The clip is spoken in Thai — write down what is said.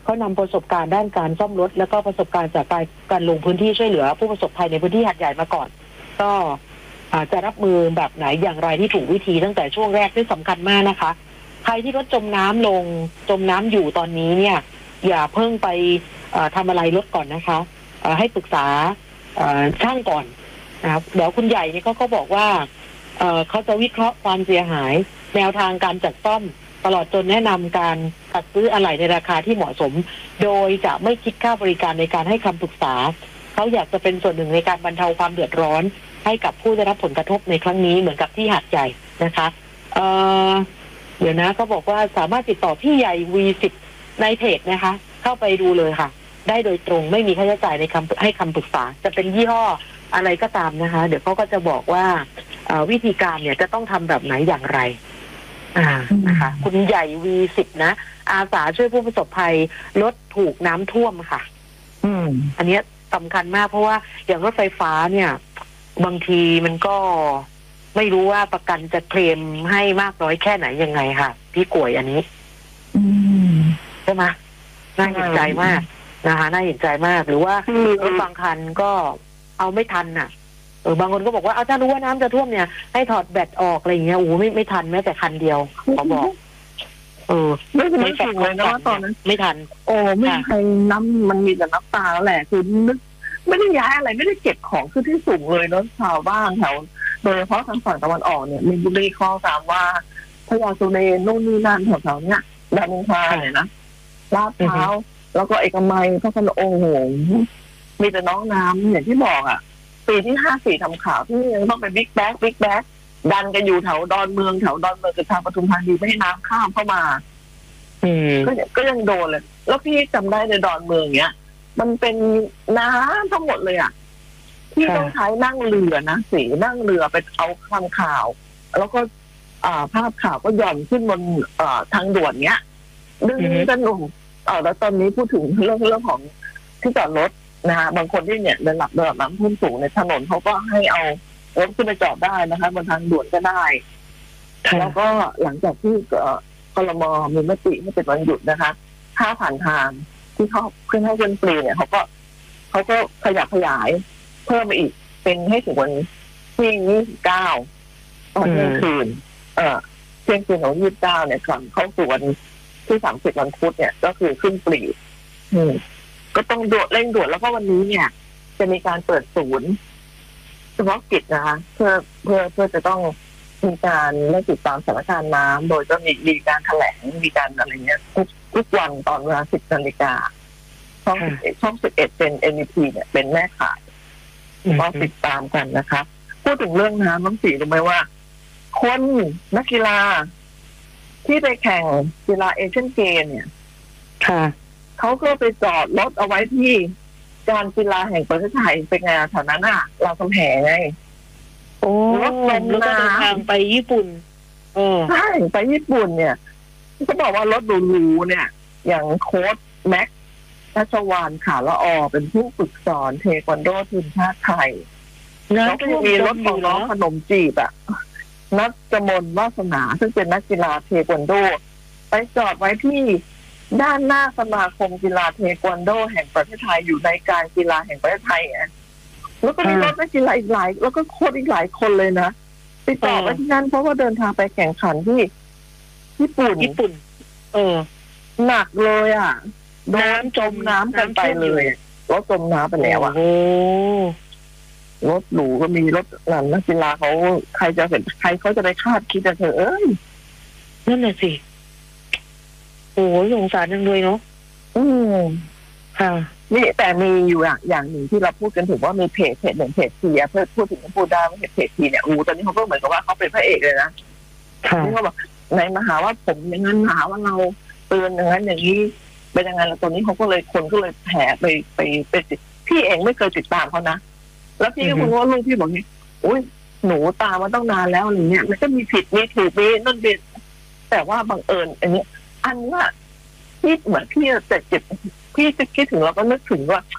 เขานำประสบการณ์ด้านการซ่อมรถแล้วก็ประสบการณ์จากการลงพื้นที่ช่วยเหลือผู้ประสบภัยในพื้นที่หาดใหญ่มาก่อนก็จะรับมือแบบไหนอย่างไรที่ถูกวิธีตั้งแต่ช่วงแรกที่สำคัญมากนะคะใครที่รถจมน้ำอยู่ตอนนี้เนี่ยอย่าเพิ่งไปทำอะไรรถก่อนนะคะให้ปรึกษาช่างก่อนนะครับเดี๋ยวคุณใหญ่นี่ก็บอกว่าเขาจะวิเคราะห์ความเสียหายแนวทางการจัดซ่อมตลอดจนแนะนำการจัดซื้ออะไหล่ในราคาที่เหมาะสมโดยจะไม่คิดค่าบริการในการให้คำปรึกษาเขาอยากจะเป็นส่วนหนึ่งในการบรรเทาความเดือดร้อนให้กับผู้ได้รับผลกระทบในครั้งนี้เหมือนกับที่หาดใหญ่นะคะเดี๋ยวนะเขาบอกว่าสามารถติดต่อพี่ใหญ่ V10 ในเพจนะคะเข้าไปดูเลยค่ะได้โดยตรงไม่มีค่าใช้จ่ายในให้คำปรึกษาจะเป็นยี่ห้ออะไรก็ตามนะคะเดี๋ยวเขาก็จะบอกว่าวิธีการเนี่ยจะต้องทำแบบไหนอย่างไรนะคะคุณใหญ่ V10 นะอาสาช่วยผู้ประสบภัยรถถูกน้ำท่วมค่ะอันนี้สำคัญมากเพราะว่าอย่างรถไฟฟ้าเนี่ยบางทีมันก็ไม่รู้ว่าประกันจะเคลมให้มากน้อยแค่ไหนยังไงค่ะพี่กวยอันนี้ใช่ไหมน่าเห็นใจมากนะคะน่าเห็นใจมากหรือว่ารถบางคันก็เอาไม่ทันน่ะบางคนก็บอกว่าถ้ารู้ว่าน้ำจะท่วมเนี่ยให้ถอดแบตออกอะไรอย่างเงี้ยไม่ทันแม้แต่คันเดียวเขาบอกไม่ทันเลยนะตอนนั้นไม่ทันไม่มีใครน้ำมันมีแต่น้ำตาแหละคือนึกไม่ได้ย้ายอะไรไม่ได้เก็บของขึ้นที่สูงเลยเนาะชาวบ้านแถวโดยเฉพาะทางฝั่งตะวันออกเนี่ยมีบุรีคลองสามวาพญาสุเรนนู่นนี่นั่นแถวๆเนี้ยดานิงพาเนี่ยนะลาดพร้าวแล้วก็เอกมัยพระพนองค์มีแต่น้องน้ำอย่างที่บอกอ่ะปีที่54ทำข่าวที่ยังต้องไปบิ๊กแบ๊กดันกันอยู่แถวดอนเมืองกับทางปทุมธานีไม่ให้น้ำข้ามเข้ามาก็ยังโดนเลยแล้วพี่จำได้ในดอนเมืองเนี้ยมันเป็นน้ำทั้งหมดเลยอ่ะที่ต้องใช้นั่งเรือนะนั่งเรือไปเอาคำข่าวแล้วก็ภาพข่าวก็หย่อนขึ้นบนทางด่วนเนี้ยดึงกันหนุ่มแล้วตอนนี้พูดถึงเรื่องของที่จอดรถนะฮะบางคนที่เนี่ยระดับน้ำท่วมสูงในถนนเขาก็ให้เอารถขึ้นไปจอดได้นะคะบนทางด่วนก็ได้แล้วก็หลังจากที่ครม.มีมติให้เป็นวันหยุดนะคะค่าผ่านทางที่เขาขึ้นให้เป็นฟรีเนี่ยเขาก็ขยับขยายเพิ่มมาอีกเป็นให้ถึงวันที่29ตอนเที่ยงคืนเที่ยงคืนของ29เนี่ยก่อนเข้าสู่วันที่30วันพุธเนี่ยก็คือขึ้นฟรีก็ต้องเร่งด่วนแล้วก็วันนี้เนี่ยจะมีการเปิดศูนย์เฉพาะกิจนะคะเพื่อจะต้องมีการติดตามสถานการณ์น้ำโดยจะมีการแถลงมีการอะไรเงี้ยทุกวันตอนเวลา10 นาฬิกาช่อง11เป็น NBT เนี่ยเป็นแม่ข่ายก็ติดตามกันนะคะพูดถึงเรื่องน้ำน้ำสีรู้ไหมว่าคนนักกีฬาที่ไปแข่งกีฬาเอเชียนเกมเนี่ยเขาก็ไปจอดรถเอาไว้ที่การกีฬาแห่งประเทศไทยเป็นไงแถวนั้นอ่ะเราทำแห่ไงรถลมแล้วก็เดินทางไปญี่ปุ่นใช่ไปญี่ปุ่นเนี่ยเขาบอกว่ารถหรูๆเนี่ยอย่างโค้ชแม็กชัชวาลขาละอเป็นผู้ฝึกสอนเทควันโดทีมชาติไทยแล้วก็มีรถของน้องขนมจีบอ่ะนัทกมลวาสนาซึ่งเป็นนักกีฬาเทควันโดไปจอดไว้ที่ด้านหน้าสมาคมกีฬาเทควันโดแห่งประเทศไทยอยู่ในการกีฬาแห่งประเทศไทยแล้วก็มีรถนักกีฬาอีกหลายแล้วก็โค้ชอีกหลายคนเลยนะไปจอดไว้ที่นั่นเพราะว่าเดินทางไปแข่งขันที่ญี่ปุ่นหนักเลยอ่ะน้ำจมน้ำกันไปเลยรถจมน้ำไปแล้วอ่ะรถหรูก็มีรถนักกีฬาเขาใครจะเห็นใครเขาจะไปคาดคิดจะเธอนั่นแหละสิโอ้ยสงสารจังเลยเนาะค่ะนี่แต่มีอยู่อย่างหนึ่งที่เราพูดกันถึงว่ามีเพจหนึ่งเพจทีเพื่อพูดถึงพูดได้ว่าเพจทีเนี่ยตอนนี้เขาก็เหมือนกับว่าเขาเป็นพระเอกเลยนะที่เขาบอกในมหาว่าผมอย่างนั้นมหาว่าเราเตือนอย่างนั้นอย่างนี้เป็นยังไงแล้วตอนนี้เขาก็เลยคนก็เลยแห่ไปพี่เองไม่เคยติดตามเขานะแล้วพี่ก็พูดว่าลูกพี่บอกนี่อุ้ยหนูตามมาต้องนานแล้วอะไรเงี้ยมันก็มีผิดมีถูกมีนั่นเป็นแต่ว่าบังเอิญอันนี้ว่าพี่เหมือนพี่เจ็บพี่จะคิดถึงเราก็นึกถึงว่า